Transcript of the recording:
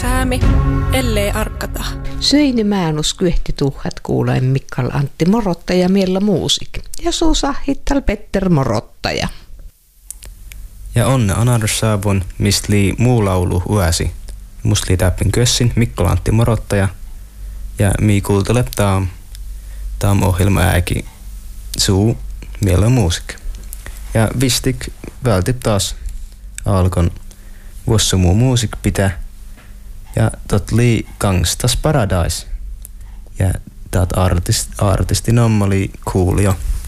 säämi, ellei arkata. Söini määnus kyhti tuhat kuuleen Mikkal Antti Morottaja miellä muusik. Ja suusa hittal Petter Morottaja. Ja onne anadus saavun, mistä lii muu laulu uäsi. Must lii täppin kössin Mikkal Antti Morottaja. Ja mii kuultele taam ohjelma ääki suu miellä muusik. Ja vistik vältip taas alkon vuossa muu muusik pitää. Ja tot lii Gangstas Paradise. Ja taat artistin omma lii Coolio.